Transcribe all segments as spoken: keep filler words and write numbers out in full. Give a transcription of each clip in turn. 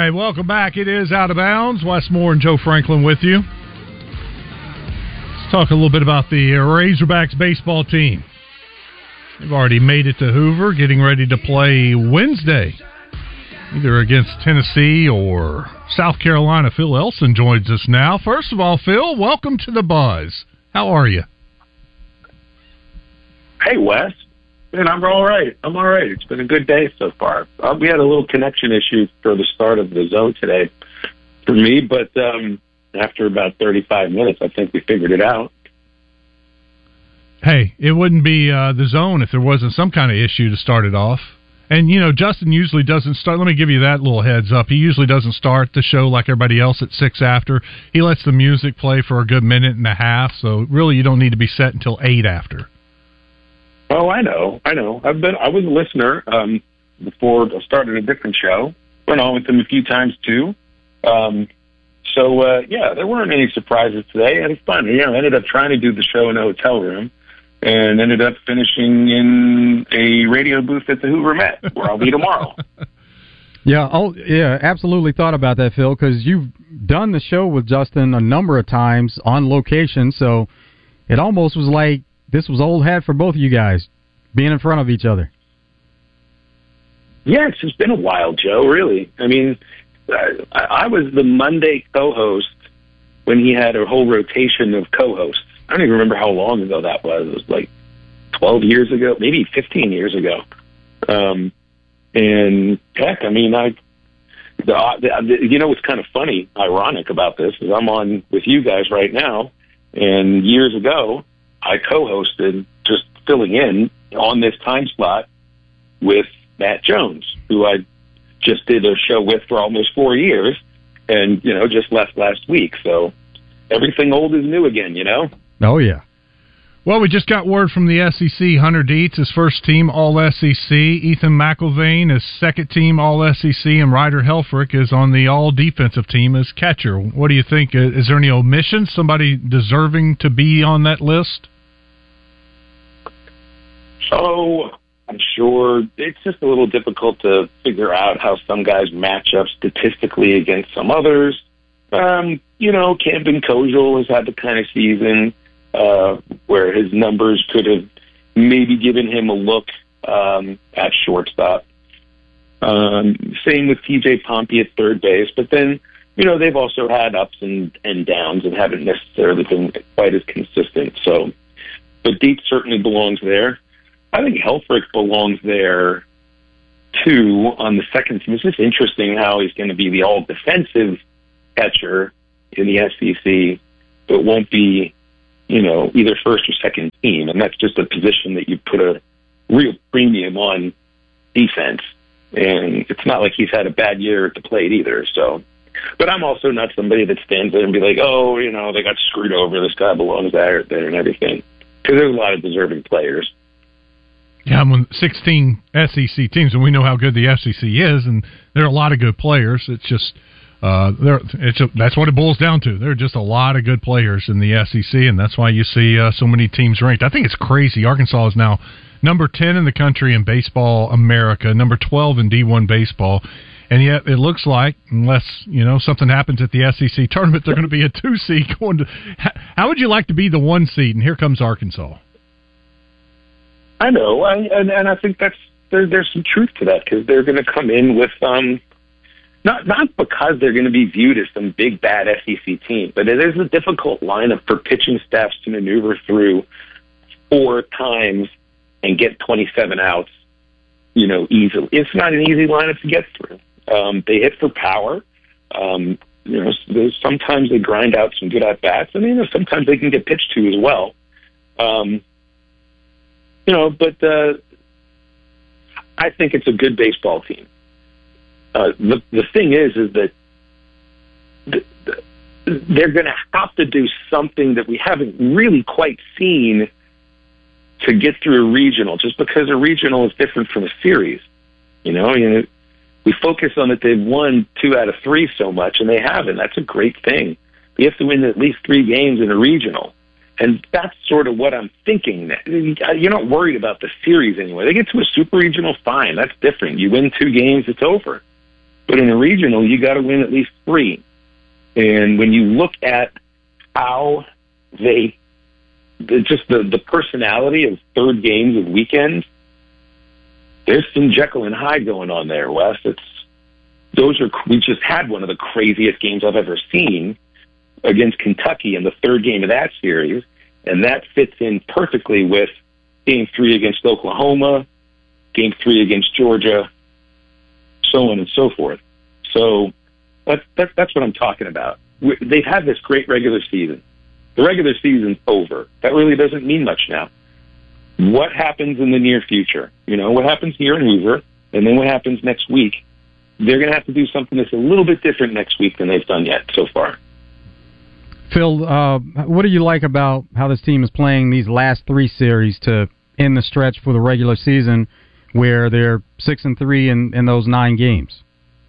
right, welcome back. It is Out of Bounds. Wes Moore and Joe Franklin with you. Let's talk a little bit about the Razorbacks baseball team. They've already made it to Hoover, getting ready to play Wednesday, either against Tennessee or South Carolina. Phil Elson joins us now. First of all, Phil, welcome to the Buzz. How are you? Hey, Wes. Man, I'm all right. I'm all right. It's been a good day so far. Uh, we had a little connection issue for the start of the zone today for me, but um, after about thirty-five minutes, I think we figured it out. Hey, it wouldn't be uh, the zone if there wasn't some kind of issue to start it off. And, you know, Justin usually doesn't start. Let me give you that little heads up. He usually doesn't start the show like everybody else at six after. He lets the music play for a good minute and a half, so really you don't need to be set until eight after. Oh, I know, I know. I've been. I was a listener um, before I started a different show. Went on with them a few times too. Um, so uh, yeah, there weren't any surprises today. It was fun. You know, I ended up trying to do the show in a hotel room, and ended up finishing in a radio booth at the Hoover Met, where I'll be tomorrow. Yeah, oh yeah, absolutely thought about that, Phil, because you've done the show with Justin a number of times on location, so it almost was like this was old hat for both of you guys, being in front of each other. Yeah, it's just been a while, Joe, really. I mean, I, I was the Monday co-host when he had a whole rotation of co-hosts. I don't even remember how long ago that was. It was like twelve years ago, maybe fifteen years ago. Um, and heck, I mean, I, the, the, you know what's kind of funny, ironic about this is I'm on with you guys right now, and years ago, I co-hosted, just filling in on this time slot with Matt Jones, who I just did a show with for almost four years and, you know, just left last week. So everything old is new again, you know? Oh, yeah. Well, we just got word from the S E C. Hunter Dietz, his first team All S E C. Ethan McIlvain is second team All S E C, and Ryder Helfrich is on the All Defensive team as catcher. What do you think? Is there any omissions? Somebody deserving to be on that list? Oh, I'm sure it's just a little difficult to figure out how some guys match up statistically against some others. Um, you know, Camden Kojal has had the kind of season uh, where his numbers could have maybe given him a look um, at shortstop. Um, same with T J Pompey at third base, but then, you know, they've also had ups and, and downs and haven't necessarily been quite as consistent. So, but Dietz certainly belongs there. I think Helfrich belongs there, too, on the second team. It's just interesting how he's going to be the all-defensive catcher in the S E C, but won't be, you know, either first or second team. And that's just a position that you put a real premium on defense. And it's not like he's had a bad year at the plate either. So, but I'm also not somebody that stands there and be like, oh, you know, they got screwed over. This guy belongs there, there and everything. Because there's a lot of deserving players. Yeah, I'm on sixteen S E C teams, and we know how good the S E C is, and there are a lot of good players. It's just uh, there. It's a, that's what it boils down to. There are just a lot of good players in the S E C, and that's why you see uh, so many teams ranked. I think it's crazy. Arkansas is now number ten in the country in Baseball America, number twelve in D one baseball, and yet it looks like, unless you know something happens at the S E C tournament, they're going to be a two seed going to. How would you like to be the one seed? And here comes Arkansas. I know, I, and, and I think that's there, there's some truth to that because they're going to come in with um, not not because they're going to be viewed as some big bad S E C team, but it is a difficult lineup for pitching staffs to maneuver through four times and get twenty-seven outs, you know, easily. It's not an easy lineup to get through. Um, they hit for power. Um, you know, sometimes they grind out some good at bats, and you know, sometimes they can get pitched to as well. Um, You know, but uh, I think it's a good baseball team. Uh, the the thing is, is that the, the, they're going to have to do something that we haven't really quite seen to get through a regional. Just because a regional is different from a series, you know, you know, we focus on that they've won two out of three so much, and they haven't. That's a great thing. You have to win at least three games in a regional. And that's sort of what I'm thinking. You're not worried about the series anyway. They get to a super regional, fine. That's different. You win two games, it's over. But in a regional, you got to win at least three. And when you look at how they, the, just the, the personality of third games of weekends, there's some Jekyll and Hyde going on there, Wes. It's, those are, we just had one of the craziest games I've ever seen against Kentucky in the third game of that series, and that fits in perfectly with game three against Oklahoma, game three against Georgia, so on and so forth. So that's, that's, that's what I'm talking about. We, they've had this great regular season. The regular season's over. That really doesn't mean much now. What happens in the near future? You know, what happens here in Hoover, and then what happens next week? They're going to have to do something that's a little bit different next week than they've done yet so far. Phil, uh, what do you like about how this team is playing these last three series to end the stretch for the regular season, where they're six and three in, in those nine games?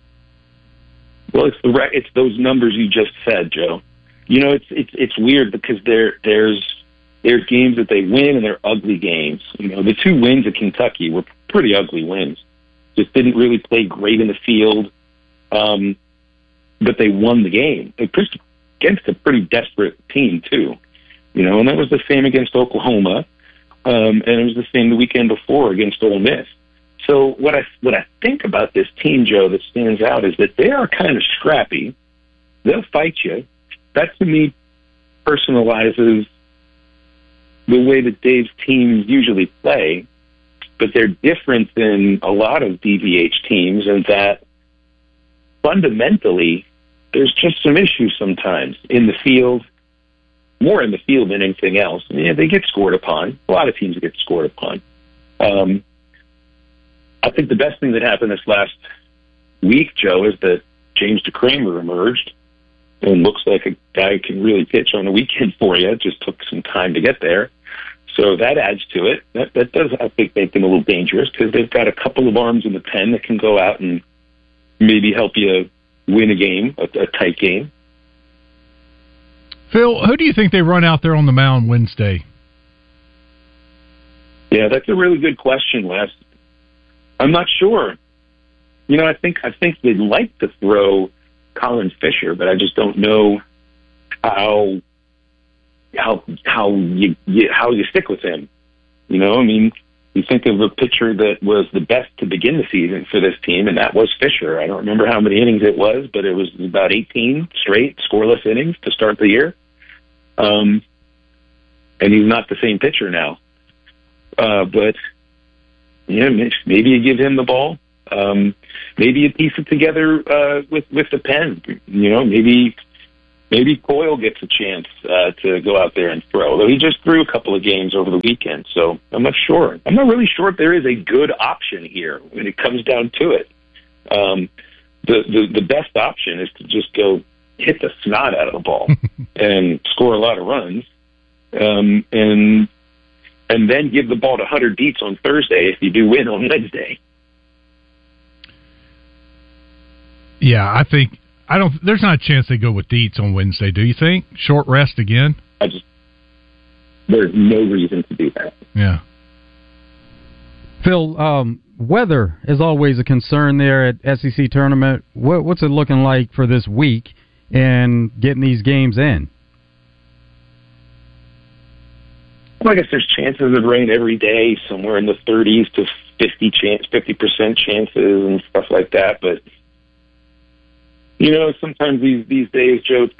Well, it's the re- it's those numbers you just said, Joe. You know, it's it's it's weird because there there's there's games that they win and they're ugly games. You know, the two wins at Kentucky were pretty ugly wins. Just didn't really play great in the field, um, but they won the game. They pushed against a pretty desperate team too. You know, and that was the same against Oklahoma, um, and it was the same the weekend before against Ole Miss. So what I what I think about this team, Joe, that stands out is that they are kind of scrappy. They'll fight you. That, to me, personalizes the way that Dave's teams usually play, but they're different than a lot of D V H teams in that fundamentally there's just some issues sometimes in the field, more in the field than anything else. Yeah, they get scored upon. A lot of teams get scored upon. Um, I think the best thing that happened this last week, Joe, is that James DeCramer emerged and looks like a guy who can really pitch on the weekend for you. It just took some time to get there. So that adds to it. That, that does, I think, make them a little dangerous because they've got a couple of arms in the pen that can go out and maybe help you win a game, a, a tight game. Phil, who do you think they run out there on the mound Wednesday? Yeah, that's a really good question, Wes. I'm not sure. You know, I think I think they'd like to throw Colin Fisher, but I just don't know how how how you, you how you stick with him. You know, I mean, you think of a pitcher that was the best to begin the season for this team, and that was Fisher. I don't remember how many innings it was, but it was about eighteen straight scoreless innings to start the year. Um, and he's not the same pitcher now. Uh, but yeah, maybe you give him the ball. Um, maybe you piece it together uh, with with the pen. You know, maybe maybe Coyle gets a chance uh, to go out there and throw. Although he just threw a couple of games over the weekend, so I'm not sure. I'm not really sure if there is a good option here when it comes down to it. Um, the, the the best option is to just go hit the snot out of the ball and score a lot of runs, um, and and then give the ball to Hunter Dietz on Thursday if you do win on Wednesday. Yeah, I think I don't. There's not a chance they go with Dietz on Wednesday. Do you think short rest again? I just there's no reason to do that. Yeah. Phil, um, weather is always a concern there at S E C tournament. What, what's it looking like for this week and getting these games in? Well, I guess there's chances of rain every day, somewhere in the thirties to fifty chance, fifty percent chances and stuff like that. But you know, sometimes these these days, Joe,